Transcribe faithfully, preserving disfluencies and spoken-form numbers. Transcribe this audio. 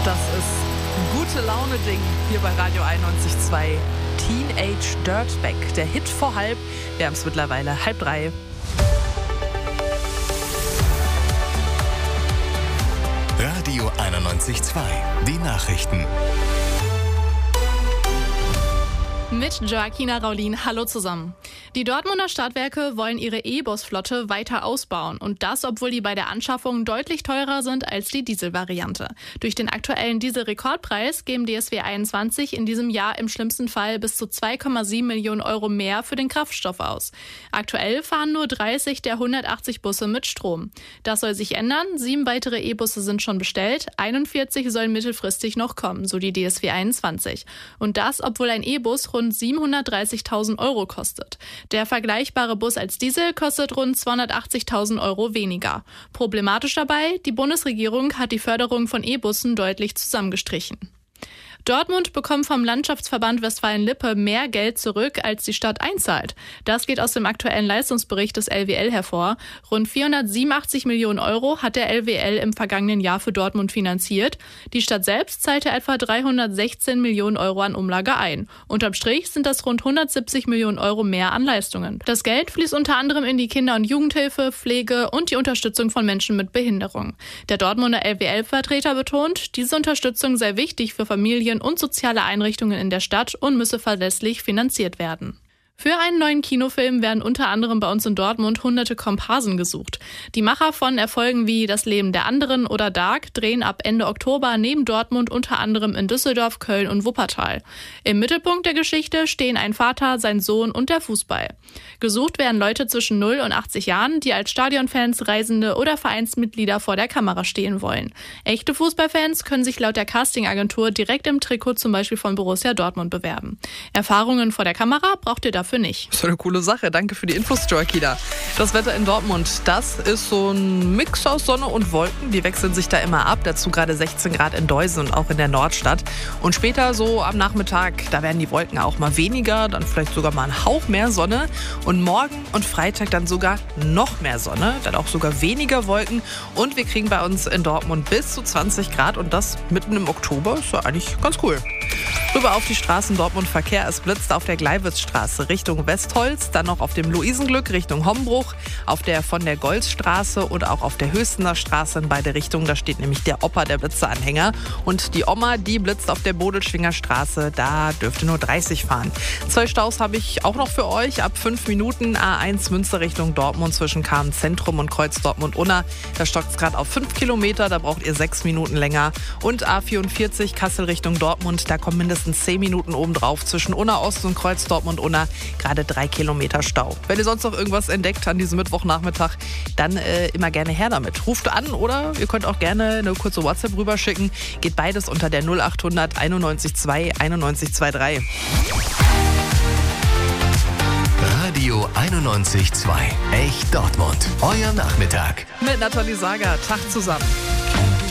Das ist ein gute Laune-Ding hier bei Radio einundneunzig Komma zwei. Teenage Dirtbag, der Hit vor halb. Wir haben es mittlerweile halb drei. Radio einundneunzig Komma zwei. Die Nachrichten. Mit Joaquina Raulin, hallo zusammen. Die Dortmunder Stadtwerke wollen ihre E-Bus-Flotte weiter ausbauen und das, obwohl die bei der Anschaffung deutlich teurer sind als die Dieselvariante. Durch den aktuellen Dieselrekordpreis geben D S W einundzwanzig in diesem Jahr im schlimmsten Fall bis zu zwei Komma sieben Millionen Euro mehr für den Kraftstoff aus. Aktuell fahren nur dreißig der hundertachtzig Busse mit Strom. Das soll sich ändern. Sieben weitere E-Busse sind schon bestellt. einundvierzig sollen mittelfristig noch kommen, so die D S W einundzwanzig. Und das, obwohl ein E-Bus rund siebenhundertdreißigtausend Euro kostet. Der vergleichbare Bus als Diesel kostet rund zweihundertachtzigtausend Euro weniger. Problematisch dabei, die Bundesregierung hat die Förderung von E-Bussen deutlich zusammengestrichen. Dortmund bekommt vom Landschaftsverband Westfalen-Lippe mehr Geld zurück, als die Stadt einzahlt. Das geht aus dem aktuellen Leistungsbericht des L W L hervor. Rund vierhundertsiebenundachtzig Millionen Euro hat der L W L im vergangenen Jahr für Dortmund finanziert. Die Stadt selbst zahlte etwa dreihundertsechzehn Millionen Euro an Umlage ein. Unterm Strich sind das rund hundertsiebzig Millionen Euro mehr an Leistungen. Das Geld fließt unter anderem in die Kinder- und Jugendhilfe, Pflege und die Unterstützung von Menschen mit Behinderung. Der Dortmunder L W L-Vertreter betont, diese Unterstützung sei wichtig für Familien und soziale Einrichtungen in der Stadt und müsse verlässlich finanziert werden. Für einen neuen Kinofilm werden unter anderem bei uns in Dortmund hunderte Komparsen gesucht. Die Macher von Erfolgen wie Das Leben der anderen oder Dark drehen ab Ende Oktober neben Dortmund unter anderem in Düsseldorf, Köln und Wuppertal. Im Mittelpunkt der Geschichte stehen ein Vater, sein Sohn und der Fußball. Gesucht werden Leute zwischen null und achtzig Jahren, die als Stadionfans, Reisende oder Vereinsmitglieder vor der Kamera stehen wollen. Echte Fußballfans können sich laut der Castingagentur direkt im Trikot zum Beispiel von Borussia Dortmund bewerben. Erfahrungen vor der Kamera braucht ihr dafür für nicht. So eine coole Sache. Danke für die Infos, Joaquina. Das Wetter in Dortmund, das ist so ein Mix aus Sonne und Wolken. Die wechseln sich da immer ab. Dazu gerade sechzehn Grad in Deusen und auch in der Nordstadt. Und später so am Nachmittag, da werden die Wolken auch mal weniger, dann vielleicht sogar mal ein Hauch mehr Sonne. Und morgen und Freitag dann sogar noch mehr Sonne, dann auch sogar weniger Wolken. Und wir kriegen bei uns in Dortmund bis zu zwanzig Grad und das mitten im Oktober. Ist ja eigentlich ganz cool. Rüber auf die Straßen Dortmund Verkehr. Es blitzt auf der Gleiwitzstraße Richtung Westholz, dann noch auf dem Luisenglück Richtung Hombruch, auf der von der Golzstraße und auch auf der Höchstener Straße in beide Richtungen. Da steht nämlich der Opa, der Blitzeanhänger. Und die Oma, die blitzt auf der Bodelschwinger Straße. Da dürfte nur dreißig fahren. Zwei Staus habe ich auch noch für euch. Ab fünf Minuten A eins Münster Richtung Dortmund zwischen Kamen Zentrum und Kreuz Dortmund-Unna. Da stockt es gerade auf fünf Kilometer. Da braucht ihr sechs Minuten länger. Und A vierundvierzig Kassel Richtung Dortmund. Da kommen mindestens zehn Minuten obendrauf zwischen Unna Ost und Kreuz Dortmund-Unna. Gerade drei Kilometer Stau. Wenn ihr sonst noch irgendwas entdeckt an diesem Mittwochnachmittag, dann äh, immer gerne her damit. Ruft an oder ihr könnt auch gerne eine kurze WhatsApp rüberschicken. Geht beides unter der null achthundert einundneunzig zwei einundneunzig dreiundzwanzig. Radio einundneunzig Komma zwei. Echt Dortmund. Euer Nachmittag. Mit Nathalie Sager. Tag zusammen.